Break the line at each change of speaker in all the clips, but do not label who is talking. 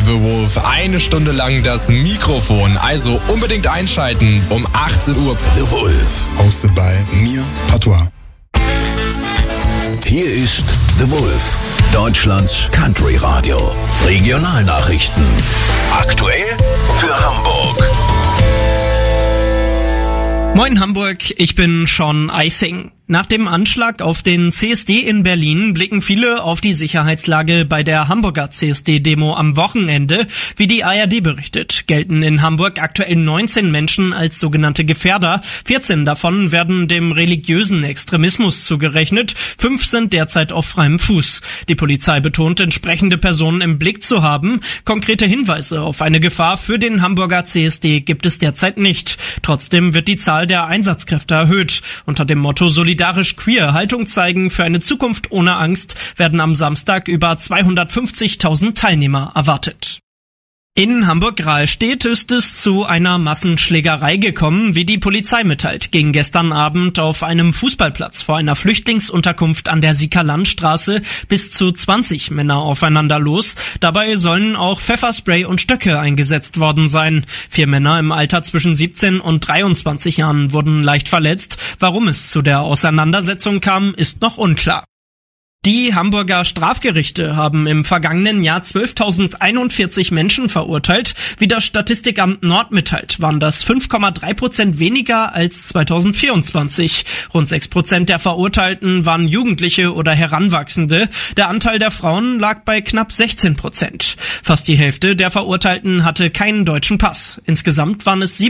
The Wolf. 1 Stunde lang das Mikrofon. Also unbedingt einschalten um 18 Uhr.
The Wolf.
Hosted by mir, Patois.
Hier ist The Wolf, Deutschlands Country Radio. Regionalnachrichten. Aktuell für Hamburg.
Moin Hamburg, ich bin Sean Eising. Nach dem Anschlag auf den CSD in Berlin blicken viele auf die Sicherheitslage bei der Hamburger CSD-Demo am Wochenende. Wie die ARD berichtet, gelten in Hamburg aktuell 19 Menschen als sogenannte Gefährder. 14 davon werden dem religiösen Extremismus zugerechnet. 5 sind derzeit auf freiem Fuß. Die Polizei betont, entsprechende Personen im Blick zu haben. Konkrete Hinweise auf eine Gefahr für den Hamburger CSD gibt es derzeit nicht. Trotzdem wird die Zahl der Einsatzkräfte erhöht. Unter dem Motto solidarisch queer Haltung zeigen für eine Zukunft ohne Angst werden am Samstag über 250.000 Teilnehmer erwartet. In Hamburg-Rahlstedt ist es zu einer Massenschlägerei gekommen, wie die Polizei mitteilt. Ging gestern Abend auf einem Fußballplatz vor einer Flüchtlingsunterkunft an der Siekerlandstraße bis zu 20 Männer aufeinander los. Dabei sollen auch Pfefferspray und Stöcke eingesetzt worden sein. 4 Männer im Alter zwischen 17 und 23 Jahren wurden leicht verletzt. Warum es zu der Auseinandersetzung kam, ist noch unklar. Die Hamburger Strafgerichte haben im vergangenen Jahr 12.041 Menschen verurteilt. Wie das Statistikamt Nord mitteilt, waren das 5,3% weniger als 2024. Rund 6% der Verurteilten waren Jugendliche oder Heranwachsende. Der Anteil der Frauen lag bei knapp 16%. Fast die Hälfte der Verurteilten hatte keinen deutschen Pass. Insgesamt waren es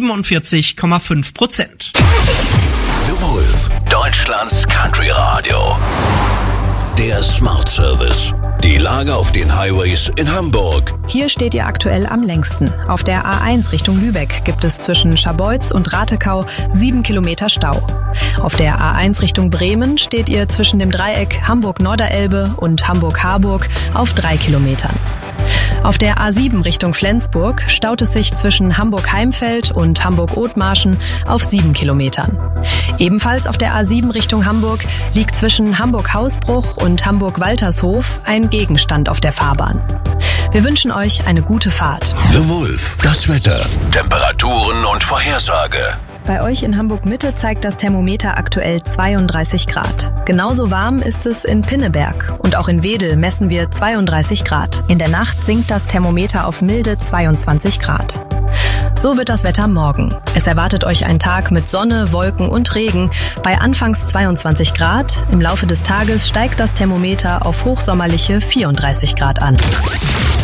47,5%.
The Wolf, Deutschlands Country Radio. Der Smart Service. Die Lage auf den Highways in Hamburg.
Hier steht ihr aktuell am längsten. Auf der A1 Richtung Lübeck gibt es zwischen Scharbeutz und Ratekau 7 Kilometer Stau. Auf der A1 Richtung Bremen steht ihr zwischen dem Dreieck Hamburg-Norderelbe und Hamburg-Harburg auf 3 Kilometern. Auf der A7 Richtung Flensburg staut es sich zwischen Hamburg-Heimfeld und Hamburg-Othmarschen auf 7 Kilometern. Ebenfalls auf der A7 Richtung Hamburg liegt zwischen Hamburg-Hausbruch und Hamburg-Waltershof ein Gegenstand auf der Fahrbahn. Wir wünschen euch eine gute Fahrt.
The Wolf, das Wetter, Temperaturen und Vorhersage.
Bei euch in Hamburg-Mitte zeigt das Thermometer aktuell 32 Grad. Genauso warm ist es in Pinneberg und auch in Wedel messen wir 32 Grad. In der Nacht sinkt das Thermometer auf milde 22 Grad. So wird das Wetter morgen. Es erwartet euch ein Tag mit Sonne, Wolken und Regen. Bei anfangs 22 Grad, im Laufe des Tages steigt das Thermometer auf hochsommerliche 34 Grad an.